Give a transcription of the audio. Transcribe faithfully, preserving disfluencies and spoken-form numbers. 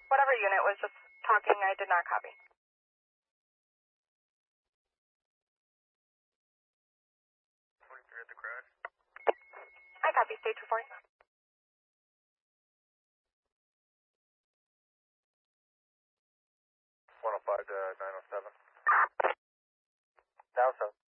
Whatever unit was just talking, I did not copy. forty-three at the crash. I copy, stage two forty. one oh five to nine oh seven. Now so.